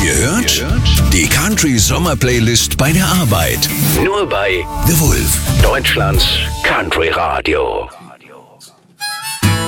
Ihr hört die Country Sommer Playlist bei der Arbeit. Nur bei The Wolf, Deutschlands Country Radio.